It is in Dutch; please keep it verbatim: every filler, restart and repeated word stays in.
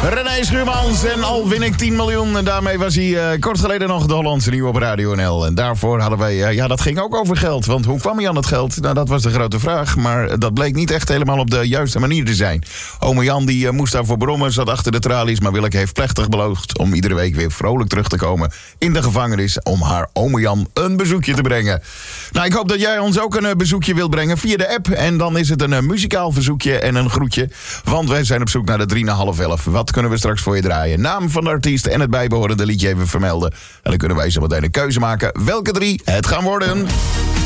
René Schuurmans en al win ik tien miljoen. En daarmee was hij uh, kort geleden nog de Hollandse nieuw op Radio N L. En daarvoor hadden wij, uh, ja, dat ging ook over geld. Want hoe kwam hij aan het geld? Nou, dat was de grote vraag. Maar dat bleek niet echt helemaal op de juiste manier te zijn. Ome Jan die uh, moest daarvoor brommen, zat achter de tralies. Maar Willeke heeft plechtig beloofd om iedere week weer vrolijk terug te komen in de gevangenis. Om haar ome Jan een bezoekje te brengen. Nou, ik hoop dat jij ons ook een uh, bezoekje wilt brengen via de app. En dan is het een uh, muzikaal verzoekje en een groetje. Want wij zijn op zoek naar de drie na half elf. Wat kunnen we straks voor je draaien? Naam van de artiest en het bijbehorende liedje even vermelden. En dan kunnen wij zo meteen een keuze maken welke drie het gaan worden.